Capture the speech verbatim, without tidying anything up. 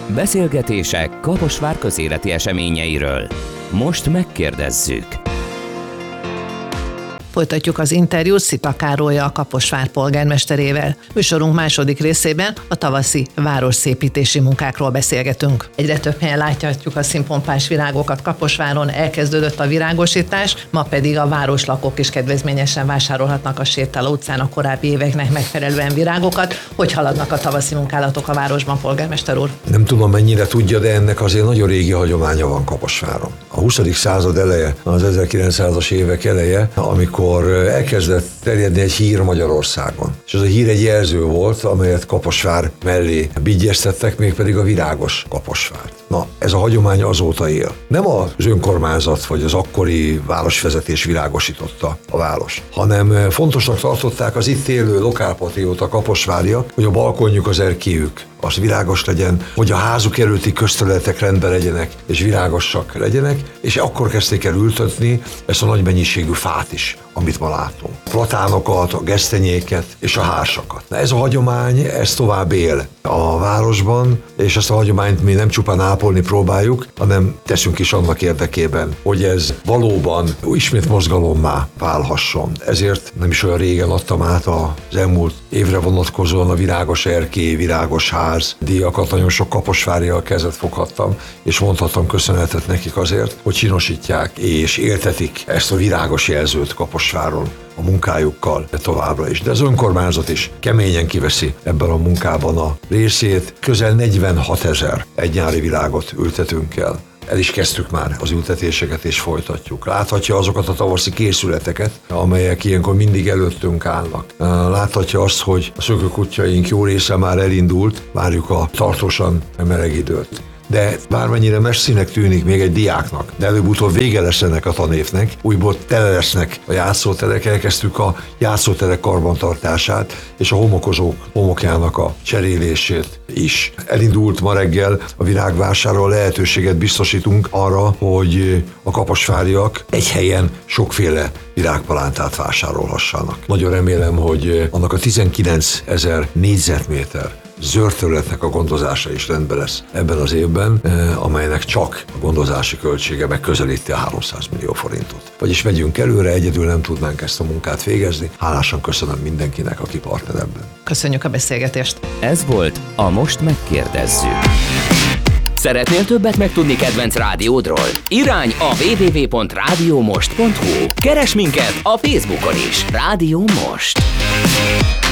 Beszélgetések Kaposvár közéleti eseményeiről. Most megkérdezzük. Folytatjuk az interjút Szita Károllya, a Kaposvár polgármesterével. Műsorunk második részében a tavaszi városszépítési munkákról beszélgetünk. Egyre több helyen láthatjuk a színpompás virágokat Kaposváron, elkezdődött a virágosítás, ma pedig a városlakók is kedvezményesen vásárolhatnak a Sétáló utcán a korábbi éveknek megfelelően virágokat. Hogy haladnak a tavaszi munkálatok a városban, polgármester úr? Nem tudom, mennyire tudja, de ennek azért nagyon régi hagyománya van Kaposváron. A huszadik század eleje, az ezerkilencszázas évek eleje, amikor elkezdett terjedni egy hír Magyarországon. És az a hír egy jelző volt, amelyet Kaposvár mellé bigyeztettek, mégpedig a virágos Kaposvárt. Na, ez a hagyomány azóta él. Nem az önkormányzat vagy az akkori városvezetés virágosította a város, hanem fontosnak tartották az itt élő lokálpatrióta kaposváriak, hogy a balkonjuk, az erkélyük az virágos legyen, hogy a házuk előtti közterületek rendben legyenek, és virágosak legyenek, és akkor kezdték el ültetni ezt a nagy mennyiségű fát is, amit ma látunk. A platánokat, a gesztenyéket és a hársakat. Na, ez a hagyomány, ez tovább él a városban, és ezt a hagyományt mi nem csupán ápolni próbáljuk, hanem teszünk is annak érdekében, hogy ez valóban ismét mozgalommá válhasson. Ezért nem is olyan régen adtam át az elmúlt évre vonatkozóan a virágos erkély, virágos ház díjakat, nagyon sok kaposvárial kezet foghattam, és mondhatom köszönetet nekik azért, hogy csinosítják és éltetik ezt a virágos jelzőt Kaposváron a munkájukkal továbbra is. De az önkormányzat is keményen kiveszi ebben a munkában a részét. Közel negyvenhat ezer egynyári virágot ültetünk el. El is kezdtük már az ültetéseket, és folytatjuk. Láthatja azokat a tavaszi készületeket, amelyek ilyenkor mindig előttünk állnak. Láthatja azt, hogy a szökőkutyáink jó része már elindult, várjuk a tartósan meleg időt. De bármennyire messzinek tűnik még egy diáknak, de előbb-utóbb vége lesz ennek a tanévnek, újból tele lesznek a játszóterek, elkezdtük a játszóterek karbantartását, és a homokozók homokjának a cserélését is. Elindult ma reggel a virágvásárról, lehetőséget biztosítunk arra, hogy a kaposváriak egy helyen sokféle virágpalántát vásárolhassanak. Nagyon remélem, hogy annak a tizenkilenc ezer négyzetméter zöld területnek a gondozása is rendben lesz ebben az évben, amelynek csak a gondozási költsége megközelíti a háromszáz millió forintot. Vagyis megyünk előre, egyedül nem tudnánk ezt a munkát végezni. Hálásan köszönöm mindenkinek, aki partner ebben. Köszönjük a beszélgetést. Ez volt a Most megkérdezzük. Szeretnél többet megtudni kedvenc rádiódról? Irány a double-u double-u double-u pont rádiómost pont hu. Keresd minket a Facebookon is. Rádió Most.